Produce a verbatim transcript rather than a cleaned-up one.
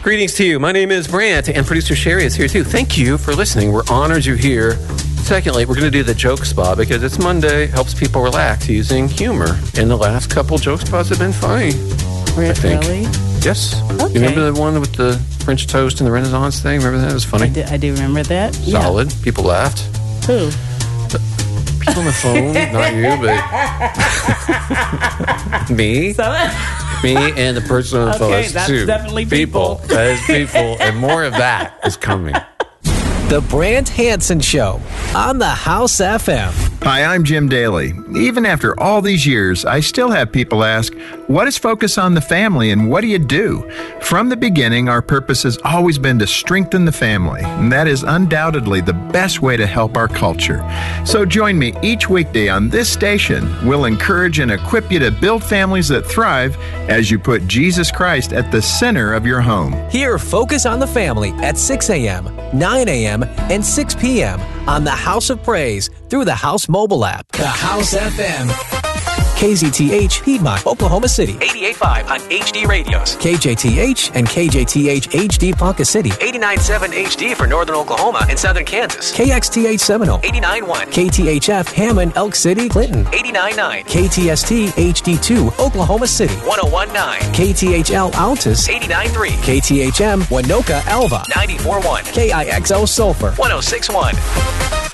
Greetings to you. My name is Brant, and producer Sherry is here too. Thank you for listening. We're honored you're here. Secondly, we're going to do the joke spa because it's Monday. Helps people relax using humor. And the last couple joke spas have been funny. Really? I think. Yes. Okay. You remember the one with the French toast and the Renaissance thing? Remember that? It was funny. I do, I do remember that. Solid. Yeah. People laughed. Who? People on the phone. Not you, but me. So, Me and the person on the phone. okay, that's two definitely people. people. That is people. And more of that is coming. The Brant Hansen Show on the House F M. Hi, I'm Jim Daly. Even after all these years, I still have people ask, what is Focus on the Family and what do you do? From the beginning, our purpose has always been to strengthen the family, and that is undoubtedly the best way to help our culture. So join me each weekday on this station. We'll encourage and equip you to build families that thrive as you put Jesus Christ at the center of your home. Hear Focus on the Family at six a.m., nine a.m., and six p.m. on the House of Praise through the House mobile app. The House F M. K Z T H, Piedmont, Oklahoma City. eighty-eight point five on H D radios. K J T H and K J T H H D Ponca City. eighty-nine point seven H D for northern Oklahoma and southern Kansas. K X T H Seminole. eighty-nine point one. K T H F, Hammond, Elk City, Clinton. eighty-nine point nine. K T S T H D two, Oklahoma City. one oh one point nine. K T H L, Altus. eighty-nine point three. K T H M, Winoka, Alva. ninety-four point one. K I X O, Sulphur. one oh six point one.